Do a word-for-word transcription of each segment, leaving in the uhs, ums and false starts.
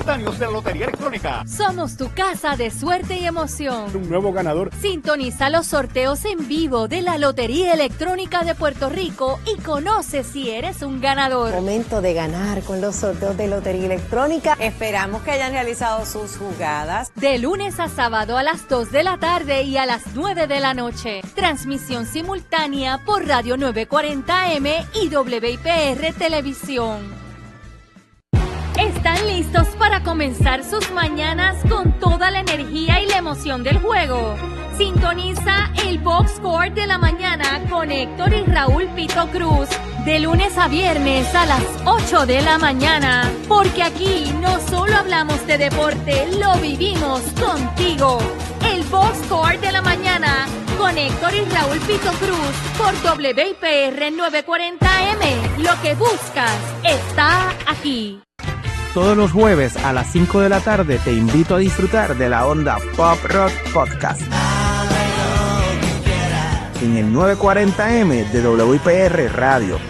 simultáneos de la Lotería Electrónica. Somos tu casa de suerte y emoción. Un nuevo ganador. Sintoniza los sorteos en vivo de la Lotería Electrónica de Puerto Rico y conoce si eres un ganador. Momento de ganar con los sorteos de Lotería Electrónica. Esperamos que hayan realizado sus jugadas. De lunes a sábado a las dos de la tarde y a las nueve de la noche. Transmisión simultánea por Radio nueve cuarenta M y W I P R Televisión. ¿Están listos para comenzar sus mañanas con toda la energía y la emoción del juego? Sintoniza el Box Score de la mañana con Héctor y Raúl Pito Cruz de lunes a viernes a las ocho de la mañana, porque aquí no solo hablamos de deporte, lo vivimos contigo. El Box Score de la mañana con Héctor y Raúl Pito Cruz por W I P R nueve cuarenta M. Lo que buscas está aquí. Todos los jueves a las cinco de la tarde te invito a disfrutar de la Onda Pop Rock Podcast en el nueve cuarenta M de W I P R Radio.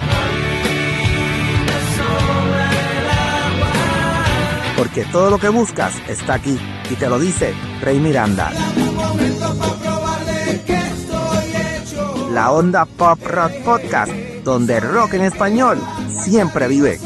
Porque todo lo que buscas está aquí, y te lo dice Rey Miranda. La Onda Pop Rock Podcast, donde el rock en español siempre vive.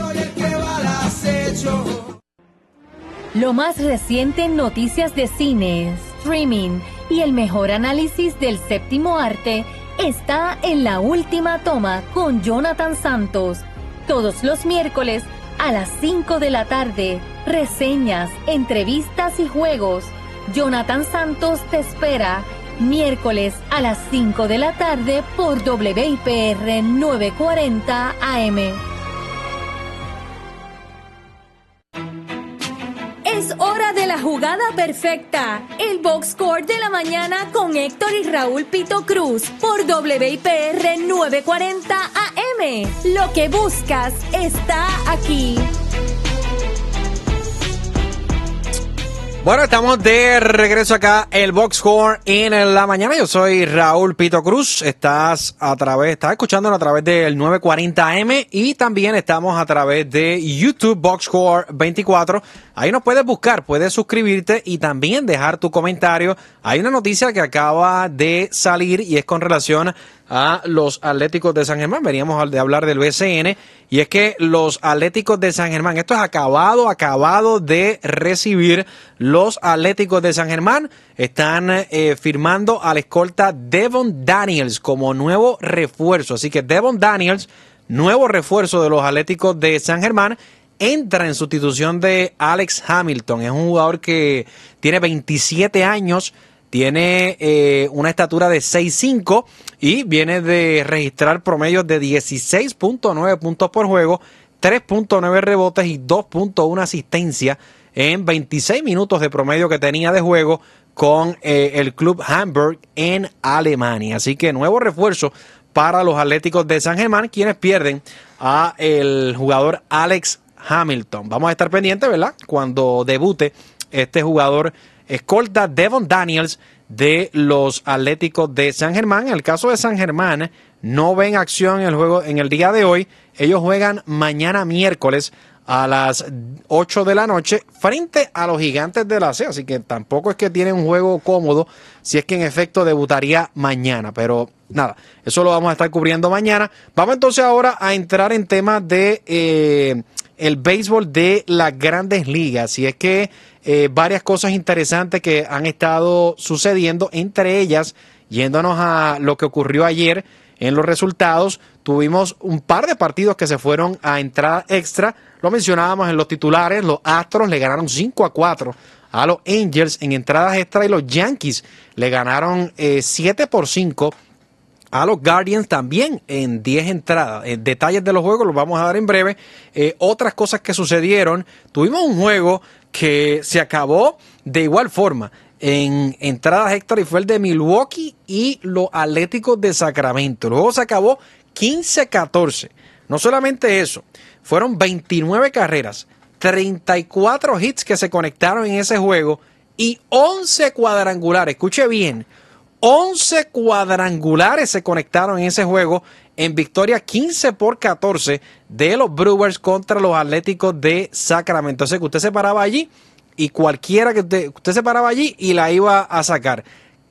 Lo más reciente en noticias de cine, streaming y el mejor análisis del séptimo arte está en La Última Toma con Jonathan Santos. Todos los miércoles a las cinco de la tarde, reseñas, entrevistas y juegos. Jonathan Santos te espera miércoles a las cinco de la tarde por W I P R nueve cuarenta A M. Es hora de la jugada perfecta. El Box Score de la mañana con Héctor y Raúl Pito Cruz por W I P R nueve cuarenta A M. Lo que buscas está aquí. Bueno, estamos de regreso acá, el Box Score en la mañana. Yo soy Raúl Pito Cruz. Estás a través, estás escuchándonos a través del nueve cuarenta A M y también estamos a través de YouTube Box Score veinticuatro. Ahí nos puedes buscar, puedes suscribirte y también dejar tu comentario. Hay una noticia que acaba de salir y es con relación a los Atléticos de San Germán. Veníamos de hablar del B C N y es que los Atléticos de San Germán, esto es acabado, acabado de recibir. Los Atléticos de San Germán están eh, firmando al escolta Devon Daniels como nuevo refuerzo. Así que Devon Daniels, nuevo refuerzo de los Atléticos de San Germán, entra en sustitución de Alex Hamilton. Es un jugador que tiene veintisiete años, tiene eh, una estatura de seis cinco y viene de registrar promedios de dieciséis punto nueve puntos por juego, tres punto nueve rebotes y dos punto uno asistencia en veintiséis minutos de promedio que tenía de juego con eh, el club Hamburg en Alemania. Así que nuevo refuerzo para los Atléticos de San Germán, quienes pierden a el jugador Alex Hamilton. Vamos a estar pendientes, ¿verdad?, cuando debute este jugador escolta Devon Daniels de los Atléticos de San Germán. En el caso de San Germán, no ven acción en el juego en el día de hoy. Ellos juegan mañana miércoles a las ocho de la noche frente a los Gigantes de la C, así que tampoco es que tienen un juego cómodo si es que en efecto debutaría mañana, pero nada, eso lo vamos a estar cubriendo mañana. Vamos entonces ahora a entrar en temas de eh, el béisbol de las Grandes Ligas, y es que eh, varias cosas interesantes que han estado sucediendo, entre ellas, yéndonos a lo que ocurrió ayer en los resultados, tuvimos un par de partidos que se fueron a entrada extra. Lo mencionábamos en los titulares, los Astros le ganaron cinco a cuatro a los Angels en entradas extra y los Yankees le ganaron eh, siete por cinco a los Guardians también en diez entradas. Eh, detalles de los juegos los vamos a dar en breve. Eh, otras cosas que sucedieron, tuvimos un juego que se acabó de igual forma en entradas extra y fue el de Milwaukee y los Atléticos de Sacramento. El juego se acabó quince a catorce. No solamente eso, fueron veintinueve carreras, treinta y cuatro hits que se conectaron en ese juego y once cuadrangulares. Escuche bien, once cuadrangulares se conectaron en ese juego en victoria quince por catorce de los Brewers contra los Atléticos de Sacramento. O sea que usted se paraba allí y cualquiera que usted, usted se paraba allí y la iba a sacar.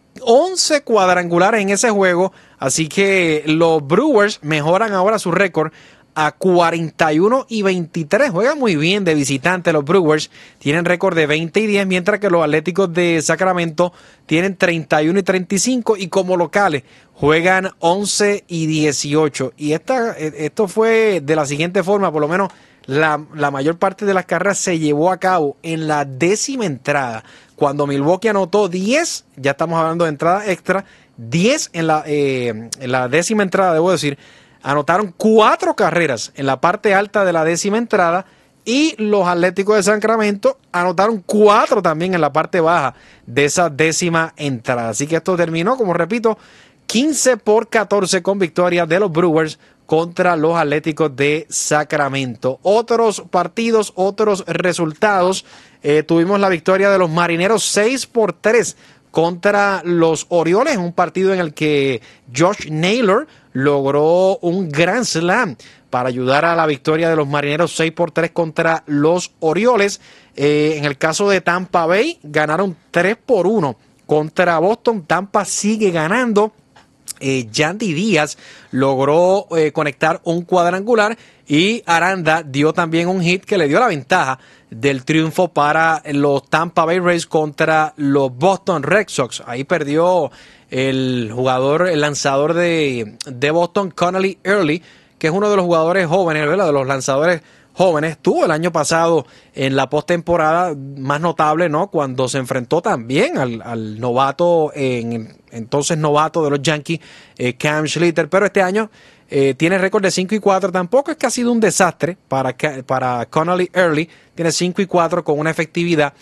once cuadrangulares en ese juego, así que los Brewers mejoran ahora su récord a cuarenta y uno y veintitrés. Juegan muy bien de visitante los Brewers, tienen récord de veinte y diez, mientras que los Atléticos de Sacramento tienen treinta y uno y treinta y cinco, y como locales juegan once y dieciocho. Y esta, esto fue de la siguiente forma, por lo menos la, la mayor parte de las carreras se llevó a cabo en la décima entrada, cuando Milwaukee anotó diez, ya estamos hablando de entrada extra, diez en la, eh, en la décima entrada, debo decir. Anotaron cuatro carreras en la parte alta de la décima entrada, y los Atléticos de Sacramento anotaron cuatro también en la parte baja de esa décima entrada. Así que esto terminó, como repito, quince por catorce con victoria de los Brewers contra los Atléticos de Sacramento. Otros partidos, otros resultados. Eh, tuvimos la victoria de los Marineros seis por tres contra los Orioles, un partido en el que Josh Naylor logró un Grand Slam para ayudar a la victoria de los Marineros seis por tres contra los Orioles. Eh, en el caso de Tampa Bay, ganaron tres por uno contra Boston. Tampa sigue ganando. Eh, Yandy Díaz logró eh, conectar un cuadrangular, y Aranda dio también un hit que le dio la ventaja del triunfo para los Tampa Bay Rays contra los Boston Red Sox. Ahí perdió el jugador, el lanzador de, de Boston, Connelly Early, que es uno de los jugadores jóvenes, ¿verdad? De los lanzadores jóvenes. Tuvo el año pasado en la postemporada más notable, ¿no? Cuando se enfrentó también al, al novato, en, entonces novato de los Yankees, eh, Cam Schlitter, pero este año eh, tiene récord de cinco y cuatro. Tampoco es que ha sido un desastre para, para Connelly Early. Tiene cinco y cuatro con una efectividad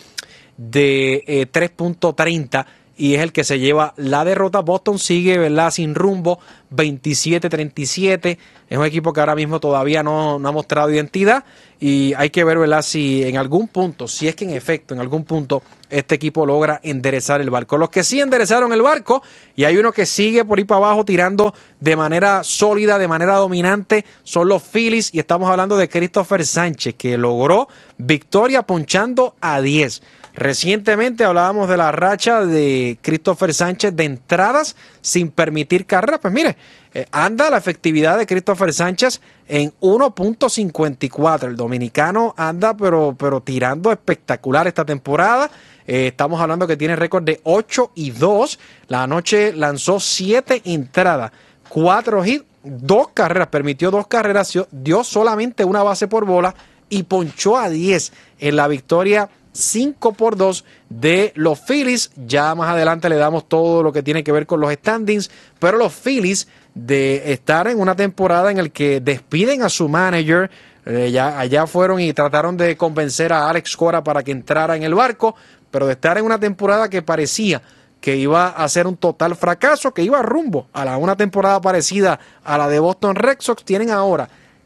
de eh, tres punto treinta, y es el que se lleva la derrota. Boston sigue, ¿verdad?, sin rumbo, veintisiete treinta y siete. Es un equipo que ahora mismo todavía no, no ha mostrado identidad, y hay que ver, ¿verdad?, si en algún punto, si es que en efecto en algún punto este equipo logra enderezar el barco. Los que sí enderezaron el barco, y hay uno que sigue por ahí para abajo tirando de manera sólida, de manera dominante, son los Phillies, y estamos hablando de Christopher Sánchez, que logró victoria ponchando a diez. Recientemente hablábamos de la racha de Christopher Sánchez de entradas sin permitir carreras. Pues mire, eh, anda la efectividad de Christopher Sánchez en uno punto cincuenta y cuatro. El dominicano anda pero, pero tirando espectacular esta temporada. Eh, estamos hablando que tiene récord de ocho y dos. La noche lanzó siete entradas, cuatro hits, dos carreras, permitió dos carreras, dio solamente una base por bola y ponchó a diez en la victoria cinco por dos de los Phillies. Ya más adelante le damos todo lo que tiene que ver con los standings, pero los Phillies, de estar en una temporada en el que despiden a su manager, eh, ya allá fueron y trataron de convencer a Alex Cora para que entrara en el barco, pero de estar en una temporada que parecía que iba a ser un total fracaso, que iba rumbo a la, una temporada parecida a la de Boston Red Sox, tienen ahora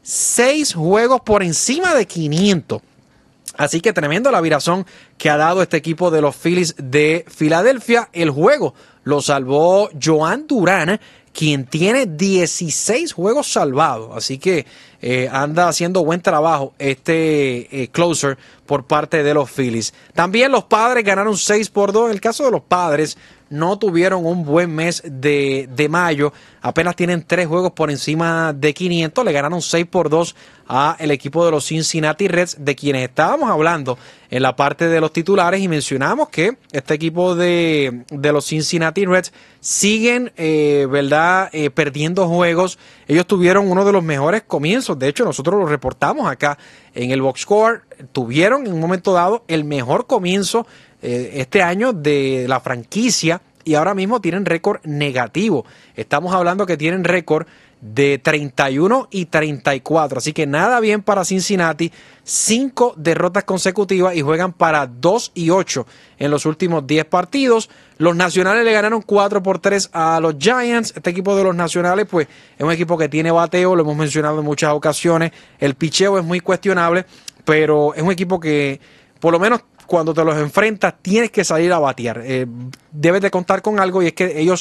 seis juegos por encima de quinientos. Así que tremendo la virazón que ha dado este equipo de los Phillies de Filadelfia. El juego lo salvó Joan Durán, quien tiene dieciséis juegos salvados. Así que eh, anda haciendo buen trabajo este eh, closer por parte de los Phillies. También los Padres ganaron seis por dos. En el caso de los Padres, no tuvieron un buen mes de, de mayo. Apenas tienen tres juegos por encima de quinientos. Le ganaron seis por dos a el equipo de los Cincinnati Reds, de quienes estábamos hablando en la parte de los titulares, y mencionamos que este equipo de, de los Cincinnati Reds siguen, eh, ¿verdad?, eh, perdiendo juegos. Ellos tuvieron uno de los mejores comienzos. De hecho, nosotros lo reportamos acá en el Box Score. Tuvieron en un momento dado el mejor comienzo eh, este año de la franquicia, y ahora mismo tienen récord negativo. Estamos hablando que tienen récord de treinta y uno y treinta y cuatro. Así que nada bien para Cincinnati. Cinco derrotas consecutivas y juegan para dos y ocho en los últimos diez partidos. Los Nacionales le ganaron cuatro por tres a los Giants. Este equipo de los Nacionales, pues, es un equipo que tiene bateo, lo hemos mencionado en muchas ocasiones. El picheo es muy cuestionable, pero es un equipo que, por lo menos cuando te los enfrentas, tienes que salir a batear. Eh, debes de contar con algo, y es que ellos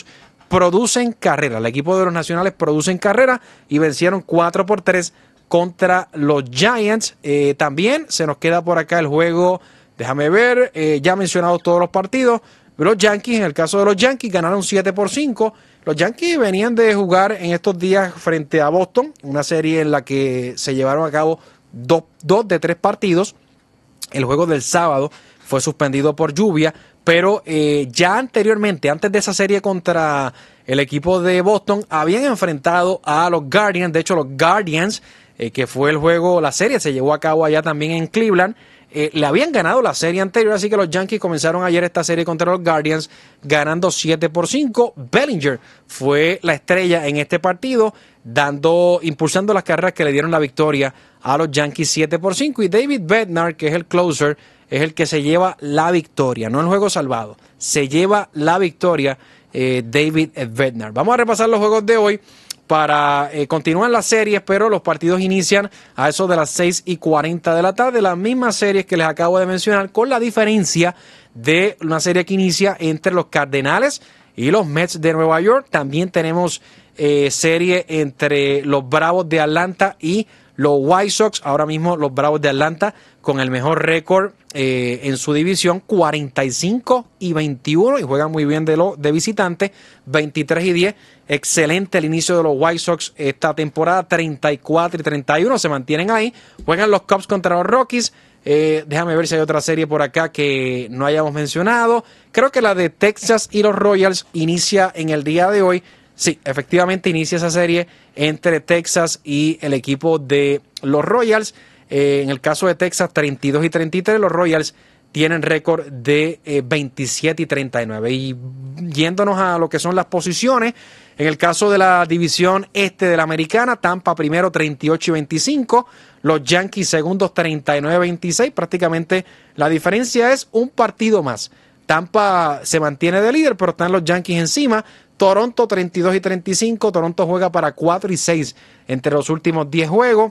producen carrera. El equipo de los Nacionales producen carrera y vencieron cuatro por tres contra los Giants. Eh, también se nos queda por acá el juego, déjame ver, eh, ya mencionado todos los partidos. Los Yankees, en el caso de los Yankees, ganaron siete por cinco. Los Yankees venían de jugar en estos días frente a Boston, una serie en la que se llevaron a cabo dos, dos de tres partidos. El juego del sábado fue suspendido por lluvia, pero eh, ya anteriormente, antes de esa serie contra el equipo de Boston, habían enfrentado a los Guardians. De hecho, los Guardians, eh, que fue el juego, la serie se llevó a cabo allá también en Cleveland, eh, le habían ganado la serie anterior, así que los Yankees comenzaron ayer esta serie contra los Guardians ganando siete por cinco. Bellinger fue la estrella en este partido, dando, impulsando las carreras que le dieron la victoria a los Yankees siete por cinco, y David Bednar, que es el closer, es el que se lleva la victoria, no el juego salvado, se lleva la victoria eh, David Bednar. Vamos a repasar los juegos de hoy para eh, continuar las series, pero los partidos inician a eso de las seis y cuarenta de la tarde, las mismas series que les acabo de mencionar, con la diferencia de una serie que inicia entre los Cardenales y los Mets de Nueva York. También tenemos eh, serie entre los Bravos de Atlanta y los White Sox. Ahora mismo los Bravos de Atlanta con el mejor récord eh, en su división, cuarenta y cinco y veintiuno, y juegan muy bien de, lo, de visitante, veintitrés y diez. Excelente el inicio de los White Sox esta temporada, treinta y cuatro y treinta y uno, se mantienen ahí. Juegan los Cubs contra los Rockies. Eh, déjame ver si hay otra serie por acá que no hayamos mencionado. Creo que la de Texas y los Royals inicia en el día de hoy. Sí, efectivamente inicia esa serie entre Texas y el equipo de los Royals. Eh, en el caso de Texas, treinta y dos y treinta y tres, los Royals tienen récord de eh, veintisiete y treinta y nueve. Y yéndonos a lo que son las posiciones, en el caso de la división este de la Americana, Tampa primero treinta y ocho y veinticinco, los Yankees segundos treinta y nueve a veintiséis, prácticamente la diferencia es un partido más. Tampa se mantiene de líder, pero están los Yankees encima. Toronto treinta y dos y treinta y cinco, Toronto juega para cuatro y seis entre los últimos diez juegos.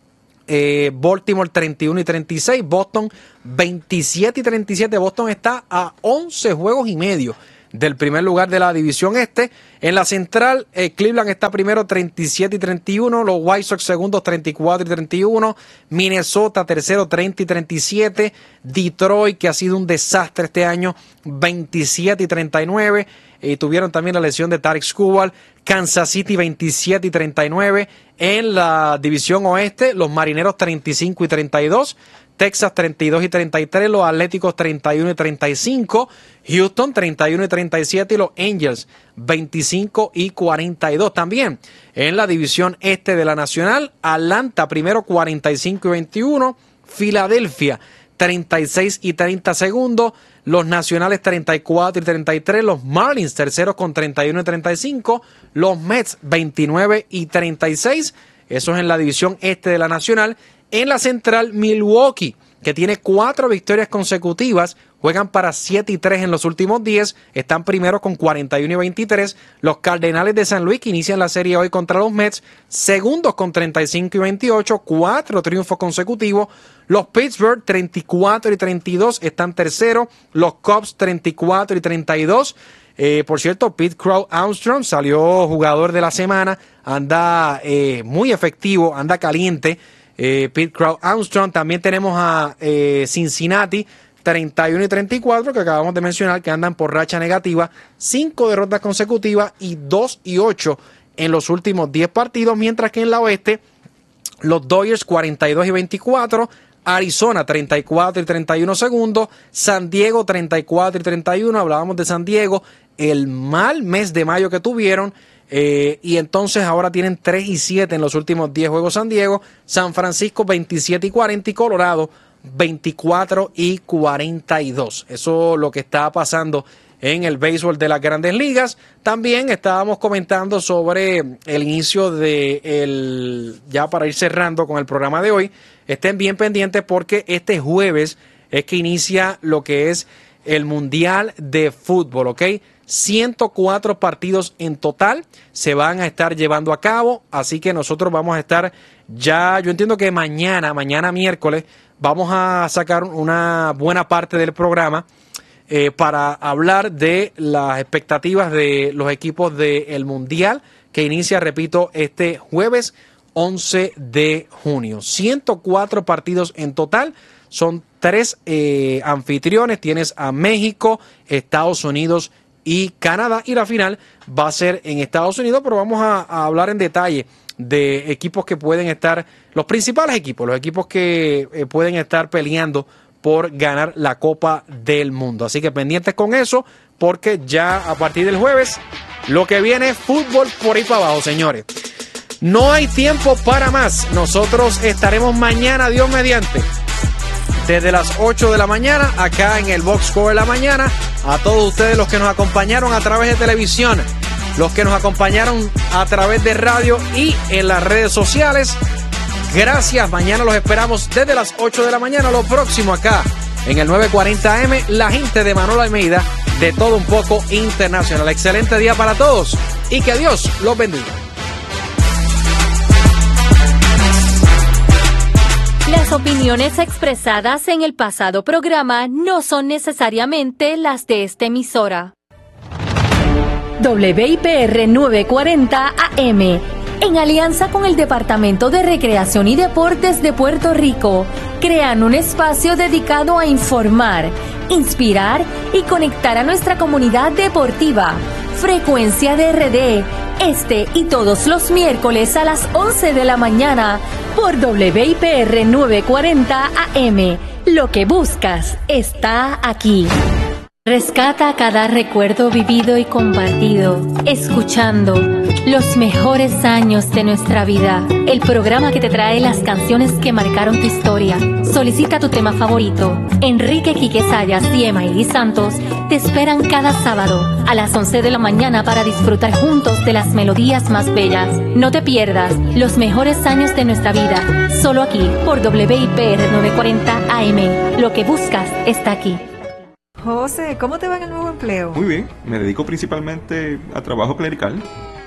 Eh, Baltimore treinta y uno y treinta y seis, Boston veintisiete y treinta y siete. Boston está a once juegos y medio del primer lugar de la división este. En la central, eh, Cleveland está primero treinta y siete y treinta y uno, los White Sox segundos treinta y cuatro y treinta y uno, Minnesota tercero treinta y treinta y siete, Detroit, que ha sido un desastre este año, veintisiete y treinta y nueve, y tuvieron también la lesión de Tarik Skubal. Kansas City veintisiete y treinta y nueve. En la división oeste, los Marineros treinta y cinco y treinta y dos, Texas treinta y dos y treinta y tres, los Atléticos treinta y uno y treinta y cinco, Houston treinta y uno y treinta y siete y los Angels veinticinco y cuarenta y dos. También en la división este de la Nacional, Atlanta primero cuarenta y cinco y veintiuno, Filadelfia treinta y seis y treinta segundos, los Nacionales treinta y cuatro y treinta y tres, los Marlins terceros con treinta y uno y treinta y cinco, los Mets veintinueve y treinta y seis, eso es en la división este de la Nacional. En la central, Milwaukee, que tiene cuatro victorias consecutivas, juegan para siete y tres en los últimos diez, están primeros con cuarenta y uno y veintitrés, los Cardenales de San Luis, que inician la serie hoy contra los Mets, segundos con treinta y cinco y veintiocho, cuatro triunfos consecutivos, los Pittsburgh treinta y cuatro y treinta y dos, están terceros, los Cubs treinta y cuatro y treinta y dos, eh, por cierto, Pete Crow Armstrong salió jugador de la semana, anda eh, muy efectivo, anda caliente, Eh, Pete Crow Armstrong. También tenemos a eh, Cincinnati treinta y uno y treinta y cuatro, que acabamos de mencionar, que andan por racha negativa, cinco derrotas consecutivas y dos y ocho en los últimos diez partidos, mientras que en la oeste los Dodgers cuarenta y dos y veinticuatro, Arizona treinta y cuatro y treinta y uno segundos, San Diego treinta y cuatro y treinta y uno, hablábamos de San Diego, el mal mes de mayo que tuvieron. Eh, y entonces ahora tienen tres y siete en los últimos diez juegos San Diego, San Francisco veintisiete y cuarenta y Colorado veinticuatro y cuarenta y dos. Eso es lo que está pasando en el béisbol de las Grandes Ligas. También estábamos comentando sobre el inicio de el, ya para ir cerrando con el programa de hoy, estén bien pendientes porque este jueves es que inicia lo que es el Mundial de Fútbol, ¿ok? ciento cuatro partidos en total se van a estar llevando a cabo, así que nosotros vamos a estar ya, yo entiendo que mañana, mañana miércoles, vamos a sacar una buena parte del programa eh, para hablar de las expectativas de los equipos del Mundial que inicia, repito, este jueves once de junio. ciento cuatro partidos en total, son tres eh, anfitriones, tienes a México, Estados Unidos y Canadá, y la final va a ser en Estados Unidos, pero vamos a, a hablar en detalle de equipos que pueden estar, los principales equipos, los equipos que eh, pueden estar peleando por ganar la Copa del Mundo. Así que pendientes con eso, porque ya a partir del jueves lo que viene es fútbol por ahí para abajo, señores. No hay tiempo para más. Nosotros estaremos mañana, Dios mediante, desde las ocho de la mañana, acá en el Box Score de la mañana. A todos ustedes los que nos acompañaron a través de televisión, los que nos acompañaron a través de radio y en las redes sociales, gracias. Mañana los esperamos desde las ocho de la mañana. Lo próximo acá en el nueve cuarenta A M, la gente de Manolo Almeida, de Todo Un Poco Internacional. Excelente día para todos y que Dios los bendiga. Las opiniones expresadas en el pasado programa no son necesariamente las de esta emisora. W I P R nueve cuarenta A M, en alianza con el Departamento de Recreación y Deportes de Puerto Rico, crean un espacio dedicado a informar, inspirar y conectar a nuestra comunidad deportiva. Frecuencia de R D, este y todos los miércoles a las once de la mañana por W I P R nueve cuarenta A M. Lo que buscas está aquí. Rescata cada recuerdo vivido y compartido, escuchando los mejores años de nuestra vida. El programa que te trae las canciones que marcaron tu historia. Solicita tu tema favorito. Enrique Quique Sayas y Emaili Santos te esperan cada sábado a las once de la mañana para disfrutar juntos de las melodías más bellas. No te pierdas los mejores años de nuestra vida, solo aquí por W I P R nueve cuarenta A M. Lo que buscas está aquí. José, ¿cómo te va en el nuevo empleo? Muy bien, me dedico principalmente a trabajo clerical.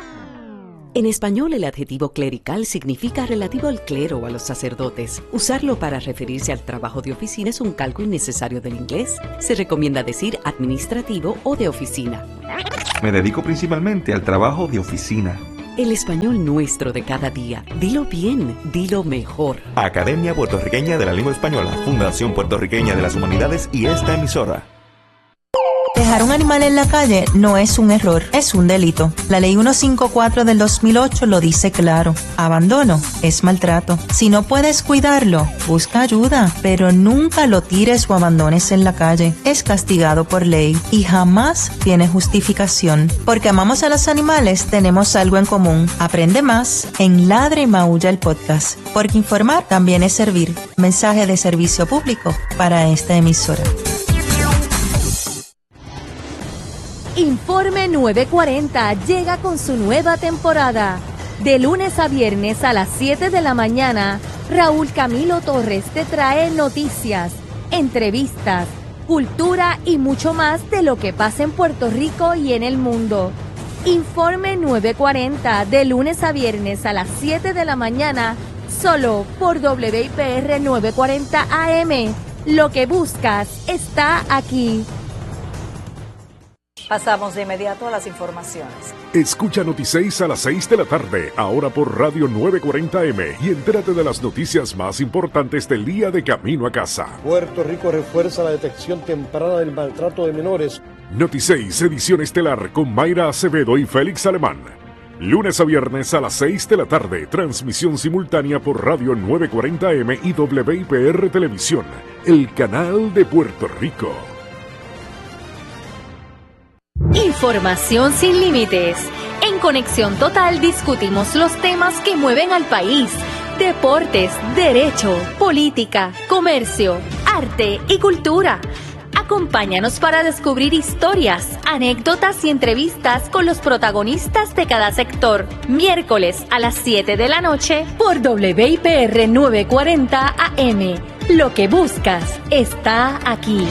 En español, el adjetivo clerical significa relativo al clero o a los sacerdotes. Usarlo para referirse al trabajo de oficina es un calco innecesario del inglés. Se recomienda decir administrativo o de oficina. Me dedico principalmente al trabajo de oficina. El español nuestro de cada día. Dilo bien, dilo mejor. Academia Puertorriqueña de la Lengua Española, Fundación Puertorriqueña de las Humanidades y esta emisora. Dejar un animal en la calle no es un error, es un delito. La ley ciento cincuenta y cuatro del dos mil ocho lo dice claro. Abandono es maltrato. Si no puedes cuidarlo, busca ayuda, pero nunca lo tires o abandones en la calle. Es castigado por ley y jamás tiene justificación. Porque amamos a los animales, tenemos algo en común. Aprende más en Ladra y Maulla el podcast. Porque informar también es servir. Mensaje de servicio público para esta emisora. Informe nueve cuarenta llega con su nueva temporada. De lunes a viernes a las siete de la mañana, Raúl Camilo Torres te trae noticias, entrevistas, cultura y mucho más de lo que pasa en Puerto Rico y en el mundo. Informe nueve cuarenta de lunes a viernes a las siete de la mañana, solo por W I P R nueve cuarenta A M. Lo que buscas está aquí. Pasamos de inmediato a las informaciones. Escucha Notiseis a las seis de la tarde, ahora por Radio nueve cuarenta A M, y entérate de las noticias más importantes del día de camino a casa. Puerto Rico refuerza la detección temprana del maltrato de menores. Notiseis, edición estelar con Mayra Acevedo y Félix Alemán. Lunes a viernes a las seis de la tarde, transmisión simultánea por Radio nueve cuarenta A M y W I P R Televisión, el canal de Puerto Rico. Información sin límites. En Conexión Total discutimos los temas que mueven al país. Deportes, derecho, política, comercio, arte y cultura. Acompáñanos para descubrir historias, anécdotas y entrevistas con los protagonistas de cada sector. Miércoles a las siete de la noche por W I P R nueve cuarenta A M. Lo que buscas está aquí.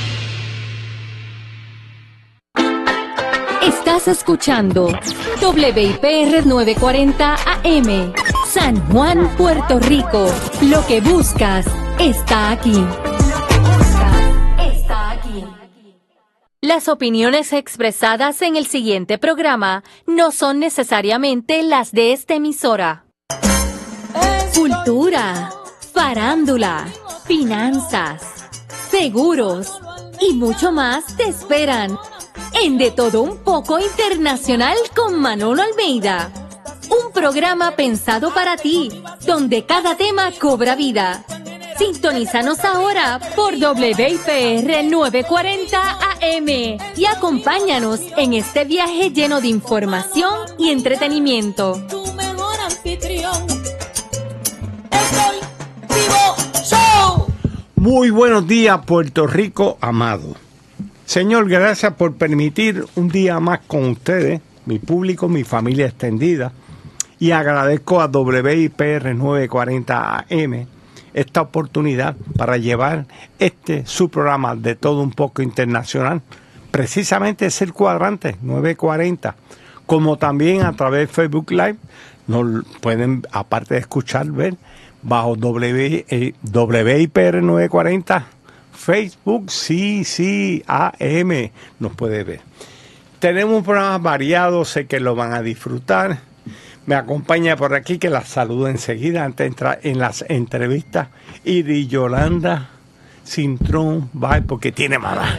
Estás escuchando W I P R nueve cuarenta A M, San Juan, Puerto Rico. Lo que buscas está aquí. Lo que buscas está aquí. Las opiniones expresadas en el siguiente programa no son necesariamente las de esta emisora. Cultura, farándula, finanzas, seguros y mucho más te esperan en De Todo Un Poco Internacional con Manolo Almeida. Un programa pensado para ti, donde cada tema cobra vida. Sintonízanos ahora por W I P R novecientos cuarenta A M y acompáñanos en este viaje lleno de información y entretenimiento. Tu mejor anfitrión. Estoy vivo show. Muy buenos días, Puerto Rico amado. Señor, gracias por permitir un día más con ustedes, mi público, mi familia extendida, y agradezco a W I P R novecientos cuarenta A M esta oportunidad para llevar este su programa De Todo Un Poco Internacional. Precisamente es el cuadrante novecientos cuarenta, como también a través de Facebook Live nos pueden, aparte de escuchar, ver bajo W, eh, W I P R novecientos cuarenta Facebook, sí, sí, A M nos puede ver. Tenemos un programa variado, sé que lo van a disfrutar. Me acompaña por aquí, que la saludo enseguida antes de entrar en las entrevistas, Iri Yolanda Cintrón, bye, porque tiene mala.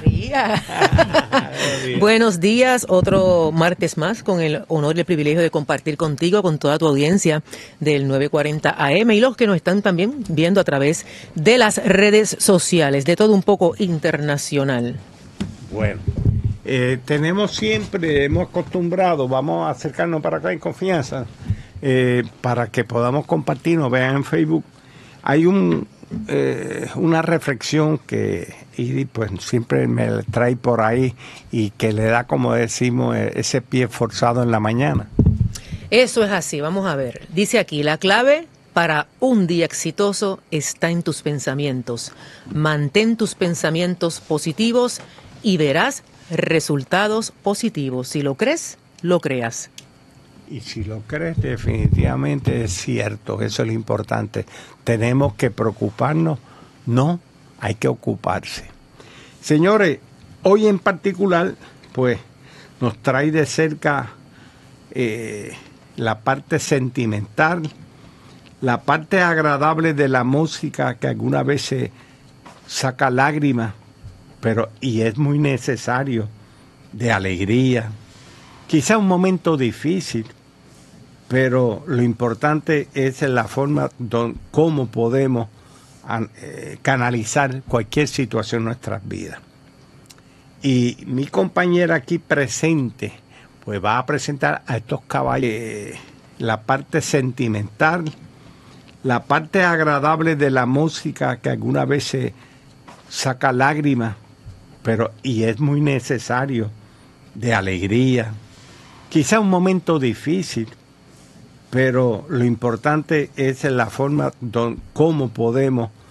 Buenos días, otro martes más con el honor y el privilegio de compartir contigo, con toda tu audiencia del novecientos cuarenta A M y los que nos están también viendo a través de las redes sociales, De Todo Un Poco Internacional. Bueno, eh, tenemos siempre, hemos acostumbrado, vamos a acercarnos para acá en confianza, eh, para que podamos compartir, nos vean en Facebook. Hay un Eh, una reflexión que Iri pues siempre me trae por ahí y que le da, como decimos, ese pie forzado en la mañana. Eso es así, vamos a ver. Dice aquí, la clave para un día exitoso está en tus pensamientos. Mantén tus pensamientos positivos y verás resultados positivos. Si lo crees, lo creas. Y si lo crees, definitivamente es cierto, eso es lo importante. Tenemos que preocuparnos, no, hay que ocuparse. Señores, hoy en particular, pues, nos trae de cerca eh, la parte sentimental, la parte agradable de la música que algunas veces saca lágrimas, pero y es muy necesario, de alegría. Quizá un momento difícil, pero lo importante es la forma don, cómo podemos eh, canalizar cualquier situación en nuestras vidas. Y mi compañera aquí presente, pues va a presentar a estos caballos eh, la parte sentimental, la parte agradable de la música que algunas veces saca lágrimas, pero y es muy necesario, de alegría. Quizá un momento difícil, pero lo importante es la forma don, cómo podemos